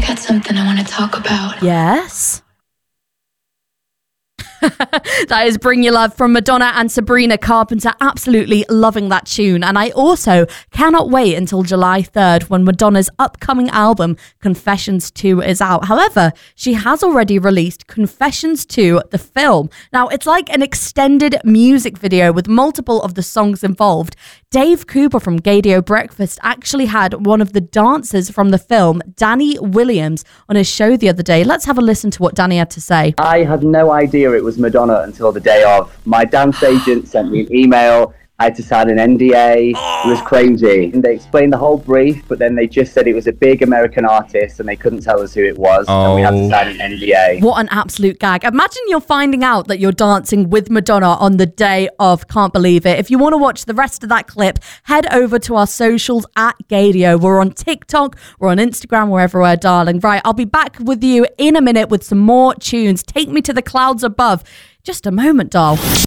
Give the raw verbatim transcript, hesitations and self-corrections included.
got something I want to talk about. Yes. That is Bring Your Love from Madonna and Sabrina Carpenter. Absolutely loving that tune. And I also cannot wait until July third when Madonna's upcoming album Confessions two is out. However, she has already released Confessions two, the film. Now, it's like an extended music video with multiple of the songs involved. Dave Cooper from Gaydio Breakfast actually had one of the dancers from the film, Danny Williams, on his show the other day. Let's have a listen to what Danny had to say. I had no idea it was Madonna until the day of. My dance agent sent me an email. I had to sign an N D A. It was crazy. And they explained the whole brief, but then they just said it was a big American artist and they couldn't tell us who it was. Oh. And we had to sign an N D A. What an absolute gag. Imagine you're finding out that you're dancing with Madonna on the day of. Can't believe it. If you want to watch the rest of that clip, head over to our socials at Gaydio. We're on TikTok, we're on Instagram, we're everywhere, darling. Right, I'll be back with you in a minute with some more tunes. Take me to the clouds above. Just a moment, doll.